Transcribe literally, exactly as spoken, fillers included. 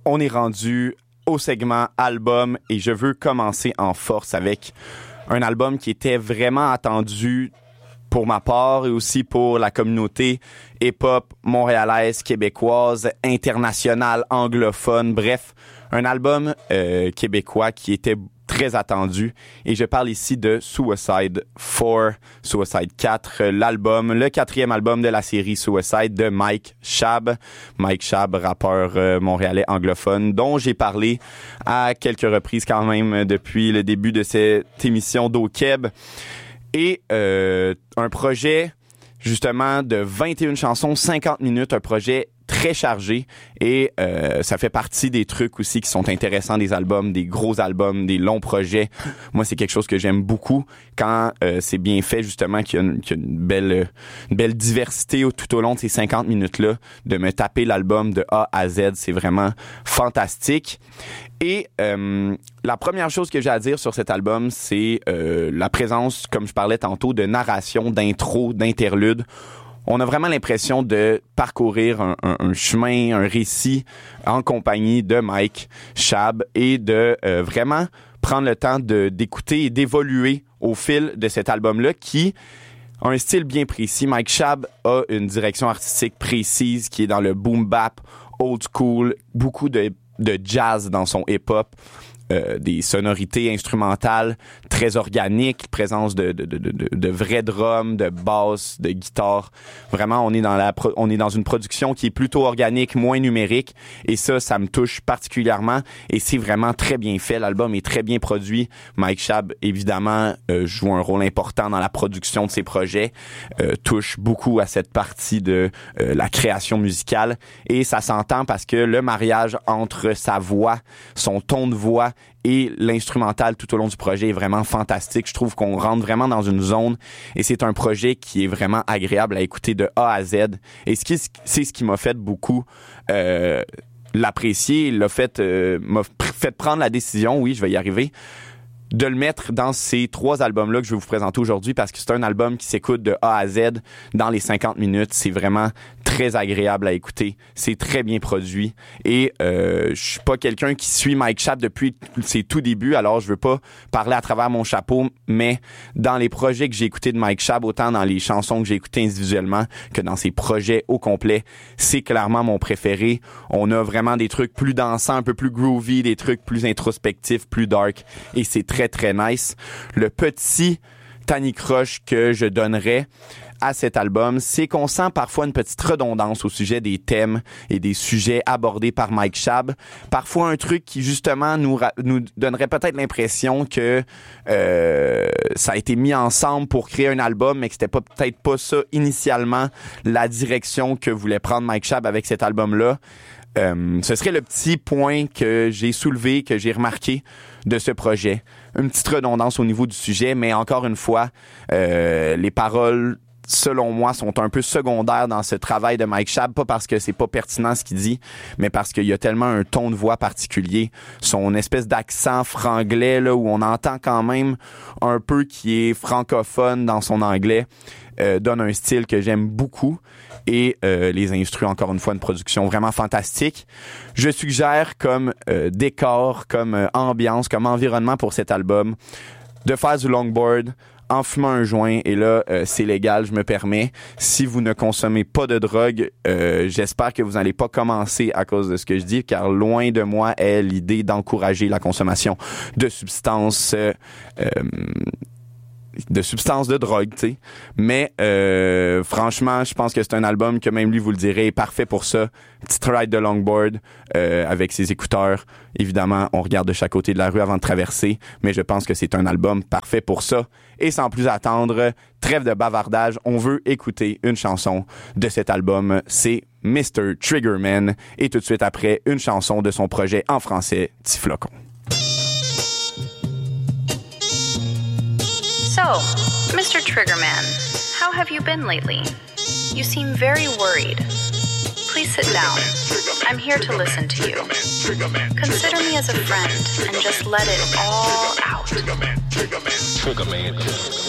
on est rendu au segment album et je veux commencer en force avec un album qui était vraiment attendu pour ma part et aussi pour la communauté hip-hop montréalaise, québécoise, internationale, anglophone, bref, un album euh, québécois qui était très attendu. Et je parle ici de Suicide quatre, Suicide quatre, l'album, le quatrième album de la série Suicide de Mike Schaab. Mike Schaab, rappeur euh, montréalais anglophone, dont j'ai parlé à quelques reprises quand même depuis le début de cette émission d'O-Keb. Et euh, un projet, justement, de vingt et une chansons, cinquante minutes, un projet très chargé. Et euh, ça fait partie des trucs aussi qui sont intéressants des albums, des gros albums, des longs projets. Moi, c'est quelque chose que j'aime beaucoup quand euh, c'est bien fait, justement, qu'il y a une, qu'il y a une belle, une belle diversité tout au long de ces cinquante minutes-là, de me taper l'album de A à Z. C'est vraiment fantastique. Et euh, la première chose que j'ai à dire sur cet album, c'est euh, la présence, comme je parlais tantôt, de narration, d'intro, d'interlude. On a vraiment l'impression de parcourir un, un, un chemin, un récit en compagnie de Mike Schaab et de euh, vraiment prendre le temps de, d'écouter et d'évoluer au fil de cet album-là qui a un style bien précis. Mike Schaab a une direction artistique précise qui est dans le boom bap, old school, beaucoup de de jazz dans son hip-hop, euh, des sonorités instrumentales très organiques, présence de, de, de, de, de vrais drums, de basses, de guitares. Vraiment, on est dans la, pro- on est dans une production qui est plutôt organique, moins numérique. Et ça, ça me touche particulièrement. Et c'est vraiment très bien fait. L'album est très bien produit. Mike Schaab, évidemment, euh, joue un rôle important dans la production de ses projets, euh, touche beaucoup à cette partie de euh, la création musicale. Et ça s'entend parce que le mariage entre sa voix, son ton de voix et l'instrumental tout au long du projet est vraiment fantastique. Je trouve qu'on rentre vraiment dans une zone et c'est un projet qui est vraiment agréable à écouter de A à Z. Et ce qui, c'est ce qui m'a fait beaucoup euh, l'apprécier, l'a fait, euh, m'a fait prendre la décision, oui, je vais y arriver, de le mettre dans ces trois albums-là que je vais vous présenter aujourd'hui parce que c'est un album qui s'écoute de A à Z dans les cinquante minutes. C'est vraiment très agréable à écouter. C'est très bien produit. Et euh, je suis pas quelqu'un qui suit Mike Schaab depuis ses tout débuts, alors je veux pas parler à travers mon chapeau, mais dans les projets que j'ai écoutés de Mike Schaab, autant dans les chansons que j'ai écoutées individuellement que dans ses projets au complet, c'est clairement mon préféré. On a vraiment des trucs plus dansants, un peu plus groovy, des trucs plus introspectifs, plus dark, et c'est très très nice. Le petit tanicroche que je donnerais à cet album, c'est qu'on sent parfois une petite redondance au sujet des thèmes et des sujets abordés par Mike Schaab. Parfois un truc qui justement nous ra- nous donnerait peut-être l'impression que euh, ça a été mis ensemble pour créer un album, mais que c'était pas peut-être pas ça initialement la direction que voulait prendre Mike Schaab avec cet album-là. Euh, ce serait le petit point que j'ai soulevé, que j'ai remarqué de ce projet. Une petite redondance au niveau du sujet, mais encore une fois, euh, les paroles, selon moi, sont un peu secondaires dans ce travail de Mike Schaab, pas parce que c'est pas pertinent ce qu'il dit, mais parce qu'il y a tellement un ton de voix particulier, son espèce d'accent franglais, là, où on entend quand même un peu qui est francophone dans son anglais, euh, donne un style que j'aime beaucoup. Et euh, les instrus, encore une fois, une production vraiment fantastique. Je suggère comme euh, décor, comme euh, ambiance, comme environnement pour cet album, de faire du longboard en fumant un joint. Et là, euh, c'est légal, je me permets. Si vous ne consommez pas de drogue, euh, j'espère que vous n'allez pas commencer à cause de ce que je dis, car loin de moi est l'idée d'encourager la consommation de substances... Euh, euh, de substances de drogue, tu sais. Mais euh, franchement, je pense que c'est un album que même lui vous le direz est parfait pour ça. Petite ride de longboard euh, avec ses écouteurs. Évidemment, on regarde de chaque côté de la rue avant de traverser, mais je pense que c'est un album parfait pour ça. Et sans plus attendre, trêve de bavardage, on veut écouter une chanson de cet album. C'est mister Triggerman. Et tout de suite après, une chanson de son projet en français, Tiflocon. So, mister Triggerman, how have you been lately? You seem very worried. Please sit down. I'm here to listen to you. Consider me as a friend and just let it all out. Triggerman.